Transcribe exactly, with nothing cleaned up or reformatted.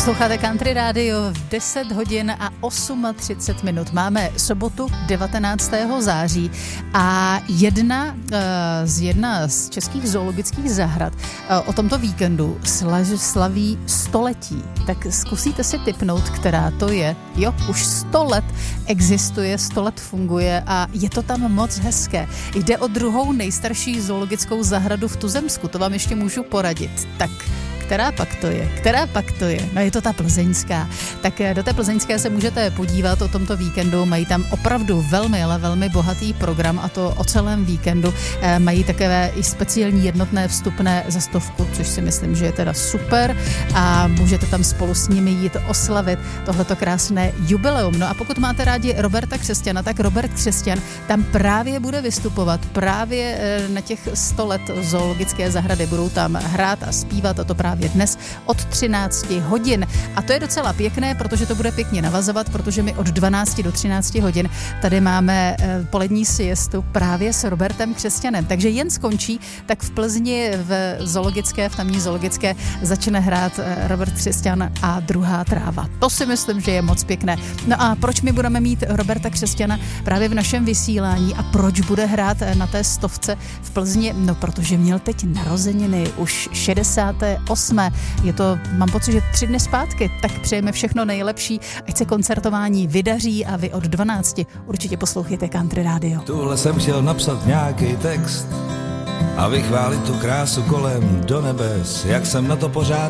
Posloucháte Country Radio v deset hodin a třicet osm minut. Máme sobotu devatenáctého září a jedna z, jedna z českých zoologických zahrad o tomto víkendu slaví století. Tak zkusíte si tipnout, která to je. Jo, už sto let existuje, sto let funguje a je to tam moc hezké. Jde o druhou nejstarší zoologickou zahradu v tuzemsku, to vám ještě můžu poradit. Tak která pak to je? Která pak to je? No je to ta plzeňská. Tak do té plzeňské se můžete podívat o tomto víkendu. Mají tam opravdu velmi, ale velmi bohatý program a to o celém víkendu. Mají takové i speciální jednotné vstupné za stovku, což si myslím, že je teda super a můžete tam spolu s nimi jít oslavit tohleto krásné jubileum. No a pokud máte rádi Roberta Křesťana, tak Robert Křesťan tam právě bude vystupovat. Právě na těch sto let zoologické zahrady budou tam hrát a zpívat a to právě dnes od třinácti hodin. A to je docela pěkné, protože to bude pěkně navazovat, protože my od dvanácti do třinácti hodin tady máme polední siestu právě s Robertem Křesťanem. Takže jen skončí, tak v Plzni v zoologické, v tamní zoologické začne hrát Robert Křesťan a druhá tráva. To si myslím, že je moc pěkné. No a proč my budeme mít Roberta Křesťana právě v našem vysílání a proč bude hrát na té stovce v Plzni? No protože měl teď narozeniny, už šedesáté osmé Je to, mám pocit, že tři dny zpátky, tak přejeme všechno nejlepší, ať se koncertování vydaří a vy od dvanácti určitě poslouchejte Country Radio. Tuhle jsem chtěl napsat nějaký text a vychválit tu krásu kolem do nebes, jak jsem na to pořád